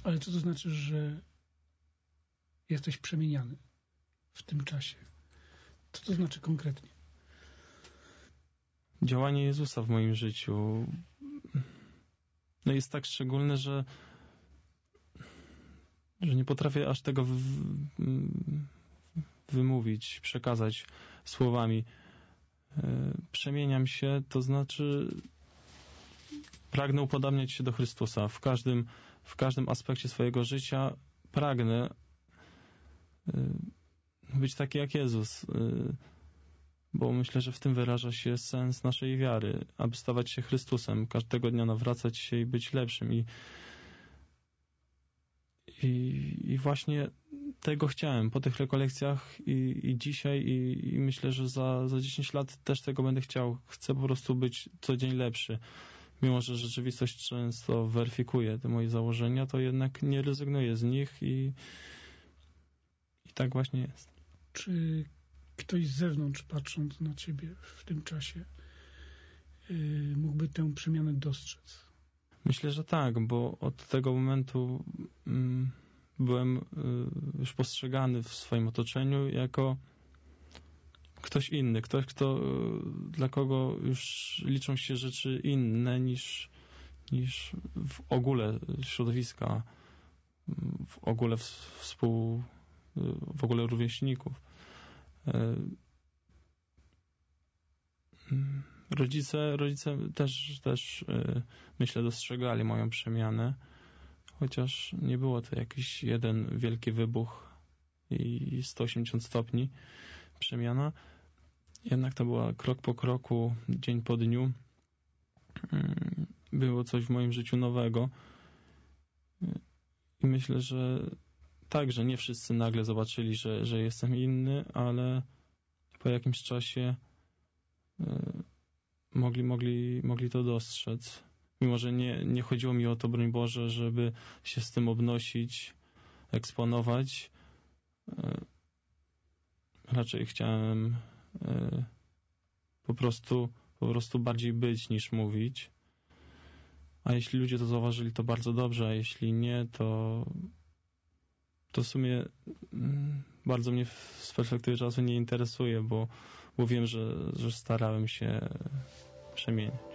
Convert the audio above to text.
Ale co to znaczy, że jesteś przemieniany w tym czasie? Co to znaczy konkretnie? Działanie Jezusa w moim życiu jest tak szczególne, że nie potrafię aż tego wymówić, przekazać słowami. Przemieniam się, to znaczy pragnę upodabniać się do Chrystusa w każdym aspekcie swojego życia. Pragnę być taki jak Jezus, bo myślę, że w tym wyraża się sens naszej wiary, aby stawać się Chrystusem, każdego dnia nawracać się i być lepszym. I właśnie tego chciałem po tych rekolekcjach i dzisiaj i myślę, że za 10 lat też tego będę chciał. Chcę po prostu być co dzień lepszy. Mimo że rzeczywistość często weryfikuje te moje założenia, to jednak nie rezygnuję z nich i tak właśnie jest. Czy ktoś z zewnątrz, patrząc na ciebie w tym czasie, mógłby tę przemianę dostrzec? Myślę, że tak, bo od tego momentu byłem już postrzegany w swoim otoczeniu jako ktoś inny, ktoś, dla kogo już liczą się rzeczy inne niż w ogóle środowiska, w ogóle w ogóle rówieśników. Rodzice też myślę dostrzegali moją przemianę, chociaż nie było to jakiś jeden wielki wybuch i 180 stopni przemiana. Jednak to była krok po kroku, dzień po dniu. Było coś w moim życiu nowego i myślę, że tak, że nie wszyscy nagle zobaczyli, że jestem inny, ale po jakimś czasie mogli to dostrzec. Mimo że nie chodziło mi o to, broń Boże, żeby się z tym obnosić, eksponować. Raczej chciałem po prostu bardziej być niż mówić. A jeśli ludzie to zauważyli, to bardzo dobrze, a jeśli nie, to w sumie bardzo mnie z perspektywy czasu nie interesuje, bo wiem, że starałem się przemieniać.